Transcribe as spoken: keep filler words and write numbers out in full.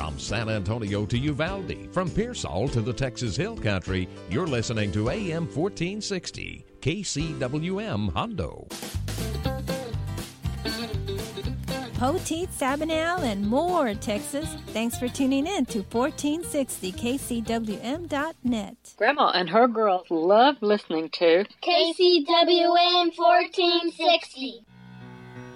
From San Antonio to Uvalde, from Pearsall to the Texas Hill Country, you're listening to A M fourteen sixty, K C W M Hondo. Poteet, Sabinal, and more, Texas. Thanks for tuning in to fourteen sixty K C W M dot net. Grandma and her girls love listening to K C W M fourteen sixty.